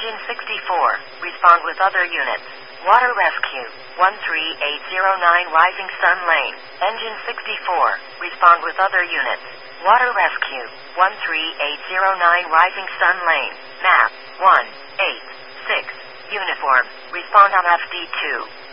Engine 64, respond with other units. Water Rescue, 13809 Rising Sun Lane. Engine 64, respond with other units. Water Rescue, 13809 Rising Sun Lane. Map, 186. Uniform, respond on FD2.